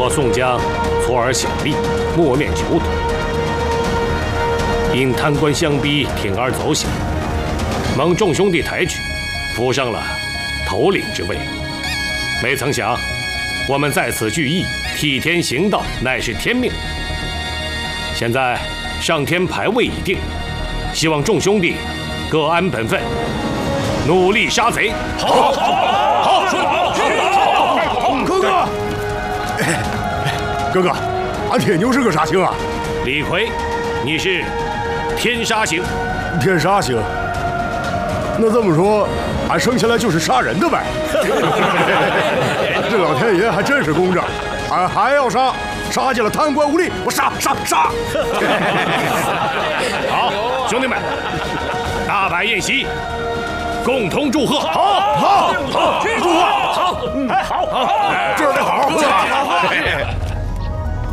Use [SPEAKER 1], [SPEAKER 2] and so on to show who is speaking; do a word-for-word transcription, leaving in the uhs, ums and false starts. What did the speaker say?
[SPEAKER 1] 我宋江挫而小利，莫面囚徒，因贪官相逼，铤而走险，蒙众兄弟抬举，扶上了头领之位。没曾想，我们在此聚义，替天行道，乃是天命。现在上天牌位已定，希望众兄弟各安本分，努力杀贼。
[SPEAKER 2] 好，好，好，说得好，好，
[SPEAKER 3] 哥哥，哥哥，俺铁牛是个啥姓啊？
[SPEAKER 1] 李逵，你是天杀星。
[SPEAKER 3] 天杀星？那这么说，俺生下来就是杀人的呗？这老天爷还真是公正，俺还要杀，杀进了贪官污吏，我杀杀杀！
[SPEAKER 1] 好，兄弟们，大摆宴席，共同祝贺。
[SPEAKER 3] 好，好，好，祝贺！